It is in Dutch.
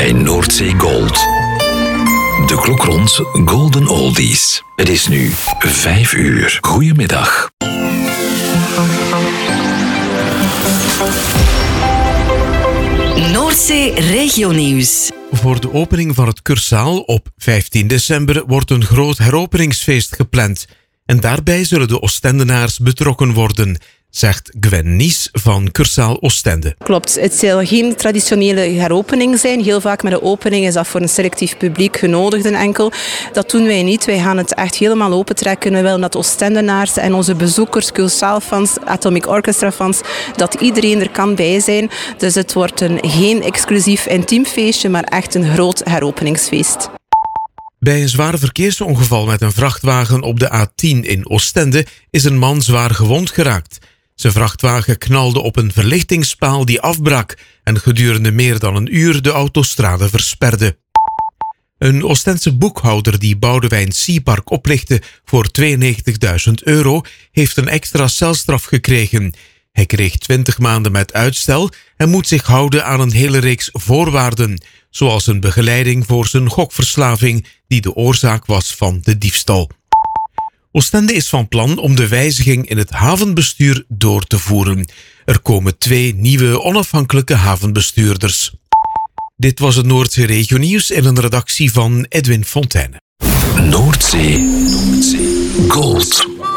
bij Noordzee Gold. De klok rond Golden Oldies. Het is nu 5 uur. Goedemiddag. Noordzee Regionieuws. Voor de opening van het Cursaal op 15 december wordt een groot heropeningsfeest gepland. En daarbij zullen de Oostendenaars betrokken worden, zegt Gwen Nies van Cursaal Oostende. Klopt, het zal geen traditionele heropening zijn. Heel vaak met de opening is dat voor een selectief publiek genodigden enkel. Dat doen wij niet. Wij gaan het echt helemaal opentrekken. We willen dat Oostendenaars en onze bezoekers, Cursaal-fans, Atomic Orchestra-fans, dat iedereen er kan bij zijn. Dus het wordt geen exclusief intiem feestje, maar echt een groot heropeningsfeest. Bij een zwaar verkeersongeval met een vrachtwagen op de A10 in Oostende is een man zwaar gewond geraakt. Zijn vrachtwagen knalde op een verlichtingspaal die afbrak en gedurende meer dan een uur de autostrade versperde. Een Oostense boekhouder die Boudewijn Seapark oplichtte voor €92.000 heeft een extra celstraf gekregen. Hij kreeg 20 maanden met uitstel en moet zich houden aan een hele reeks voorwaarden, zoals een begeleiding voor zijn gokverslaving die de oorzaak was van de diefstal. Oostende is van plan om de wijziging in het havenbestuur door te voeren. Er komen 2 nieuwe onafhankelijke havenbestuurders. Dit was het Noordzee Regionieuws in een redactie van Edwin Fontijne. Noordzee Gold.